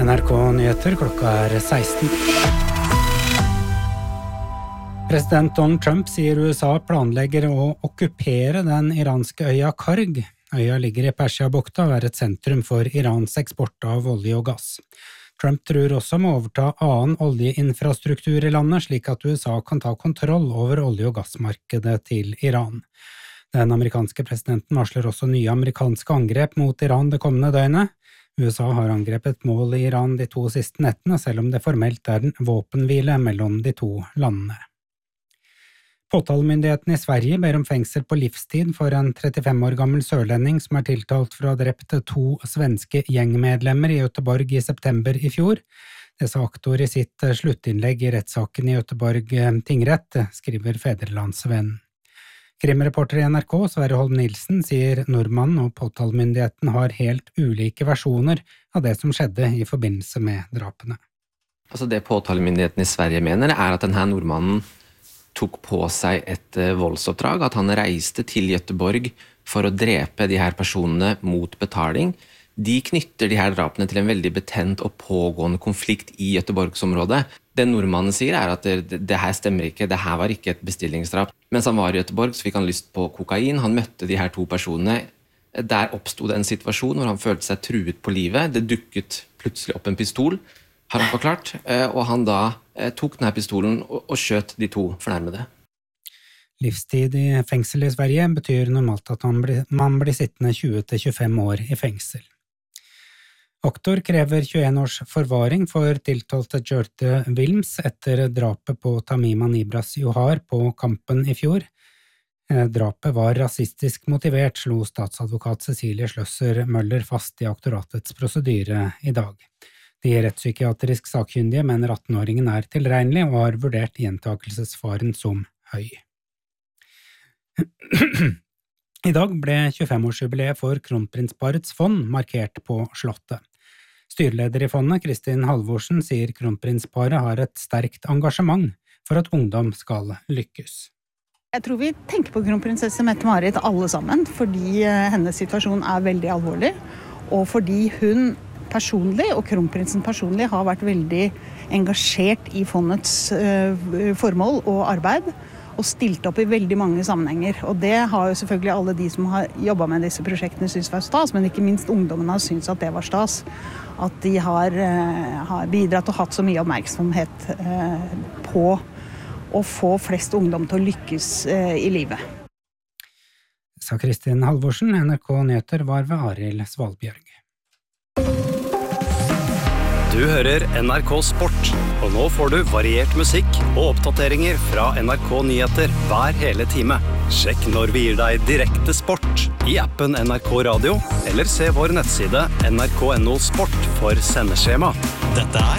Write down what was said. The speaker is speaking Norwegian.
NRK Nyheter, klokka 16. President Donald Trump sier USA planlegger å okkupere den iranske øya Karg. Øya ligger i Persiabukta og er et sentrum for Irans eksport av olje og gass. Trump tror også om å overta annen oljeinfrastruktur i landet, slik at USA kan ta kontroll over olje- og gassmarkedet til Iran. Den amerikanske presidenten varsler også nye amerikanske angrep mot Iran det kommende døgnet. USA har angrepet mål i Iran de 2 siste nettene, selv om det formelt er en våpenhvile mellom de 2 landene. Påtalemyndigheten i Sverige ber om fengsel på livstid for en 35 år gammel sørlending som er tiltalt for å ha drept 2 svenske gjengmedlemmer i Göteborg i september i fjor. Det sa aktor i sitt sluttinnlegg i rettssaken i Göteborg tingrett, skriver Fædrelandsvennen. Krimreporter i NRK, Sverre Holm Nilsen, sier nordmannen og påtalemyndigheten har helt ulike versjoner av det som skjedde i forbindelse med drapene. Altså det påtalemyndigheten i Sverige mener er at denne nordmannen tok på seg et voldsoppdrag, at han reiste til Göteborg for å drepe de her personene mot betaling. De knytter de her drapene til en veldig betent og pågående konflikt i Göteborgsområdet. Det nordmannen sier er at det her stemmer ikke, det her var ikke et bestillingsdrap. Mens han var i Göteborg så fikk han lyst på kokain, han møtte de her 2 personene. Der oppstod en situasjon hvor han følte seg truet på livet, det dukket plutselig opp en pistol, har han forklart, og han da tok denne pistolen og skjøt de 2 fornærmede. Livstid i fengsel i Sverige betyr normalt at man blir sittende 20-25 år i fengsel. Aktor krever 21 års forvaring for tiltalte Gjørte Wilms etter drapet på Tamima Nibras Johar på Kampen i fjor. Drapet var rasistisk motivert, slo statsadvokat Cecilie Schløsser Møller fast i aktoratets prosedyre i dag. De rettspsykiatrisk sakkyndige mener 18-åringen er tilregnelig og har vurdert gjentakelsesfaren som høy. I dag ble 25-årsjubileet for kronprinsparets fond markert på Slottet. Styreleder i fondet, Kristin Halvorsen, sier kronprinsparet har et sterkt engasjement for at ungdom skal lykkes. Jeg tror vi tenker på kronprinsesse Mette-Marit alle sammen, fordi hennes situasjon er veldig alvorlig, og fordi hun personlig, og kronprinsen personlig, har vært veldig engasjert i fondets formål og arbeid, og stilt opp i veldig mange sammenhenger. Og det har jo selvfølgelig alle de som har jobbet med disse prosjektene syntes var stas, men ikke minst ungdommene har syntes at det var stas. At de har bidratt og hatt så mye oppmerksomhet på å få flest ungdom til å lykkes i livet. Sa Kristin Halvorsen, NRK Nyheter var ved Arild Svalbjørg. Du hører NRK Sport, og nå får du variert musikk og oppdateringer fra NRK Nyheter hver hele time. Sjekk når vi gir deg direkte sport i appen NRK Radio, eller se vår nettside nrk.no sport for sendeskjema. Dette er